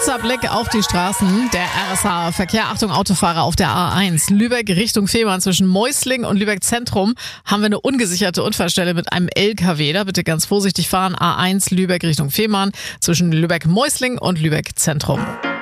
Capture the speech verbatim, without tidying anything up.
Kurzer Blick auf die Straßen. Der R S H-Verkehr. Achtung, Autofahrer auf der A eins. Lübeck Richtung Fehmarn zwischen Meusling und Lübeck Zentrum haben wir eine ungesicherte Unfallstelle mit einem L K W. Da bitte ganz vorsichtig fahren. A eins Lübeck Richtung Fehmarn zwischen Lübeck Meusling und Lübeck Zentrum.